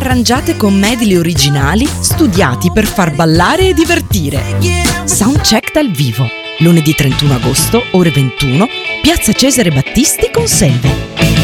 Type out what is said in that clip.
arrangiate con medley originali studiati per far ballare e divertire. Soundcheck dal vivo, lunedì 31 agosto, ore 21, Piazza Cesare Battisti con Selve.